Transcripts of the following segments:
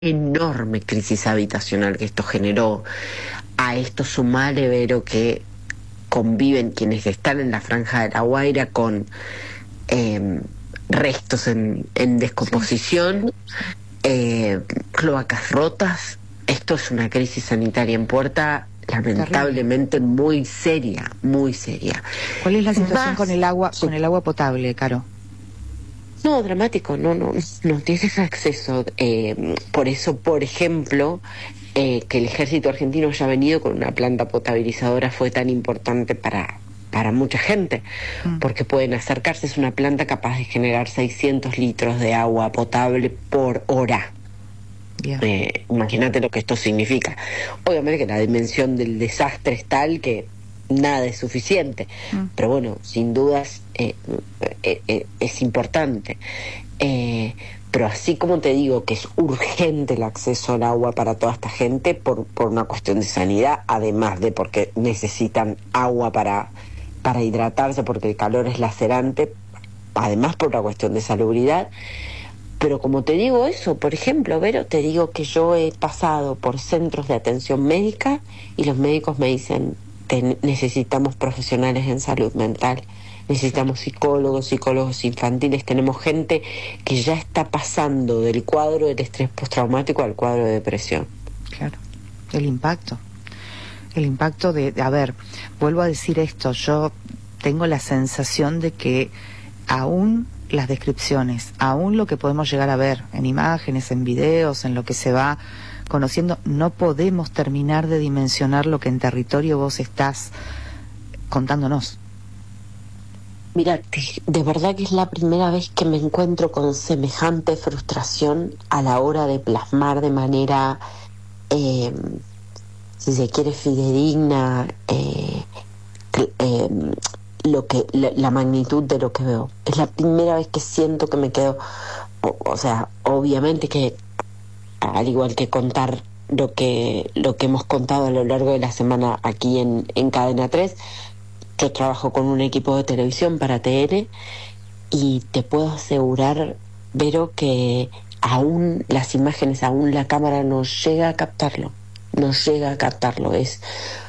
enorme crisis habitacional que esto generó. A esto sumale, Vero, que conviven quienes están en la Franja de La Guaira con restos en descomposición, cloacas rotas. Esto es una crisis sanitaria en puerta, lamentablemente muy seria, muy seria. ¿Cuál es la situación con el agua, sí, con el agua potable, Caro? No, dramático, no tienes acceso. Por eso, por ejemplo, que el ejército argentino haya venido con una planta potabilizadora fue tan importante para mucha gente, porque pueden acercarse. Es una planta capaz de generar 600 litros de agua potable por hora. Imagínate lo que esto significa. Obviamente que la dimensión del desastre es tal que nada es suficiente, pero bueno, sin dudas es importante. Pero así como te digo que es urgente el acceso al agua para toda esta gente por una cuestión de sanidad, además de porque necesitan agua para hidratarse, porque el calor es lacerante, además por una cuestión de salubridad. Pero como te digo eso, por ejemplo, Vero, te digo que yo he pasado por centros de atención médica y los médicos me dicen: necesitamos profesionales en salud mental, necesitamos psicólogos infantiles, tenemos gente que ya está pasando del cuadro del estrés postraumático al cuadro de depresión. Claro, el impacto de, a ver, vuelvo a decir esto, yo tengo la sensación de que aún las descripciones, aún lo que podemos llegar a ver en imágenes, en videos, en lo que se va conociendo, no podemos terminar de dimensionar lo que en territorio vos estás contándonos. Mira, de verdad que es la primera vez que me encuentro con semejante frustración a la hora de plasmar de manera, si se quiere, fidedigna, la magnitud de lo que veo. Es la primera vez que siento que me quedo, o sea, obviamente que al igual que contar lo que hemos contado a lo largo de la semana aquí en Cadena 3, yo trabajo con un equipo de televisión para TN y te puedo asegurar, Vero, que aún las imágenes, aún la cámara no llega a captarlo, es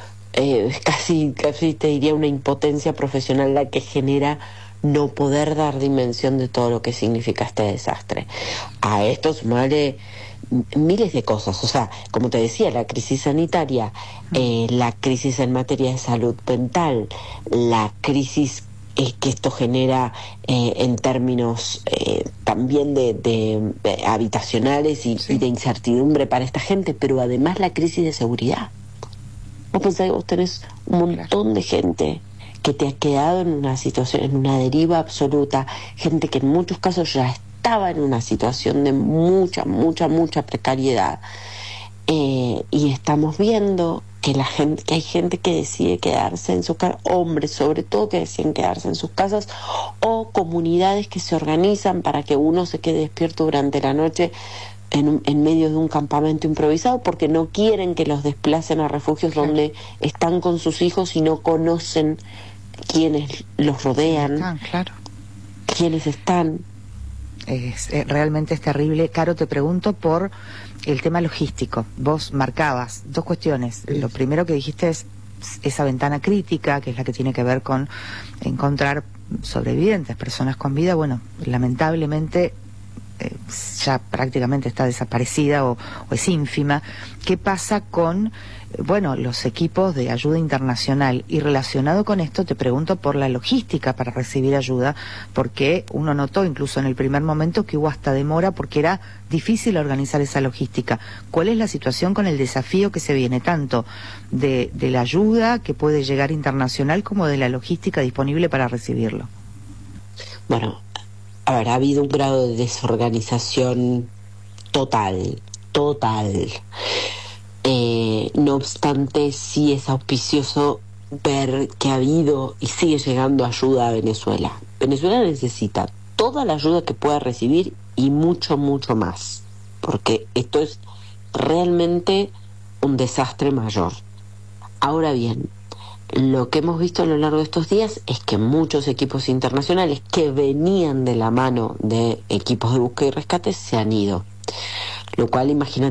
casi te diría una impotencia profesional la que genera no poder dar dimensión de todo lo que significa este desastre. A esto sumarle miles de cosas, o sea, como te decía, la crisis sanitaria, la crisis en materia de salud mental, la crisis que esto genera en términos también de habitacionales y de incertidumbre para esta gente, pero además la crisis de seguridad. Vos pensás que vos tenés un montón de gente que te ha quedado en una situación, en una deriva absoluta, gente que en muchos casos ya estaba en una situación de mucha precariedad, y estamos viendo que hay gente que decide quedarse en sus casas, hombres sobre todo que deciden quedarse en sus casas, o comunidades que se organizan para que uno se quede despierto durante la noche en medio de un campamento improvisado, porque no quieren que los desplacen a refugios donde están con sus hijos y no conocen quiénes los rodean, quiénes están. Realmente es terrible. Caro, te pregunto por el tema logístico. Vos marcabas dos cuestiones. Lo primero que dijiste es esa ventana crítica, que es la que tiene que ver con encontrar sobrevivientes, personas con vida. Bueno, lamentablemente ya prácticamente está desaparecida o es ínfima. ¿Qué pasa con los equipos de ayuda internacional? Y relacionado con esto te pregunto por la logística para recibir ayuda, porque uno notó incluso en el primer momento que hubo hasta demora porque era difícil organizar esa logística. ¿Cuál es la situación con el desafío que se viene tanto de la ayuda que puede llegar internacional como de la logística disponible para recibirlo? Bueno, a ver, ha habido un grado de desorganización total. No obstante, sí es auspicioso ver que ha habido y sigue llegando ayuda a Venezuela. Venezuela necesita toda la ayuda que pueda recibir y mucho más, porque esto es realmente un desastre mayor. Ahora bien, lo que hemos visto a lo largo de estos días es que muchos equipos internacionales que venían de la mano de equipos de búsqueda y rescate se han ido. Lo cual, imagínate